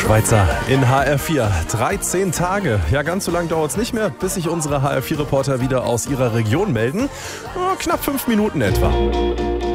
Schweizer in HR4. 13 Tage. Ja, ganz so lang dauert es nicht mehr, bis sich unsere HR4-Reporter wieder aus ihrer Region melden. Knapp 5 Minuten etwa.